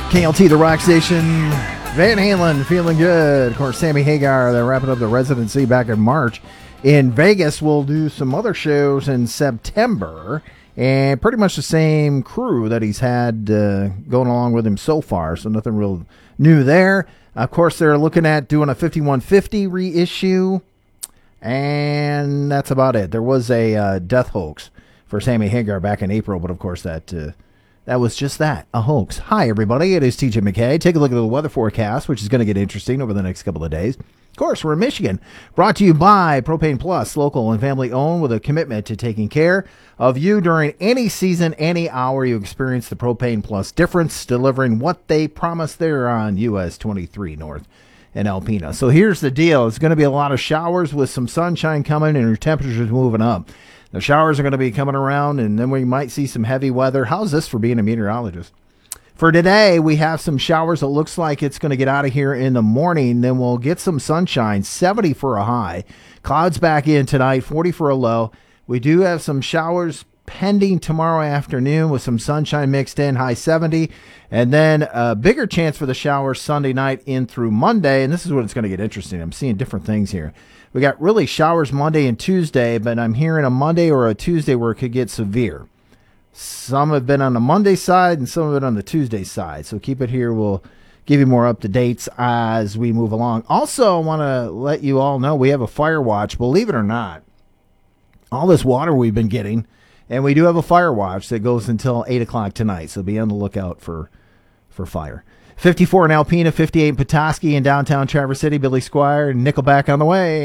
KLT, the rock station. Van Halen, feeling good. Of course, Sammy Hagar, they're wrapping up the residency back in March. In Vegas, we'll do some other shows in September. And pretty much the same crew that he's had going along with him so far. So nothing real new there. Of course, they're looking at doing a 5150 reissue. And that's about it. There was a death hoax for Sammy Hagar back in April. But, of course, that was just that, a hoax. Hi, everybody. It is TJ McKay. Take a look at the weather forecast, which is going to get interesting over the next couple of days. Of course, we're in Michigan. Brought to you by Propane Plus, local and family-owned with a commitment to taking care of you during any season, any hour you experience the Propane Plus difference, delivering what they promise there on US 23 North and Alpena. So here's the deal. It's going to be a lot of showers with some sunshine coming and your temperatures moving up. The showers are going to be coming around, and then we might see some heavy weather. How's this for being a meteorologist? For today, we have some showers. It looks like it's going to get out of here in the morning. Then we'll get some sunshine, 70 for a high. Clouds back in tonight, 40 for a low. We do have some showers pending tomorrow afternoon with some sunshine mixed in, high 70. And then a bigger chance for the showers Sunday night in through Monday. And this is when it's going to get interesting. I'm seeing different things here. We got really showers Monday and Tuesday, but I'm hearing a Monday or a Tuesday where it could get severe. Some have been on the Monday side and some of it on the Tuesday side. So keep it here. We'll give you more up-to-dates as we move along. Also, I want to let you all know we have a fire watch. Believe it or not, all this water we've been getting, and we do have a fire watch that goes until 8 o'clock tonight. So be on the lookout for fire. 54 in Alpena, 58 in Petoskey, in downtown Traverse City. Billy Squire and Nickelback on the way.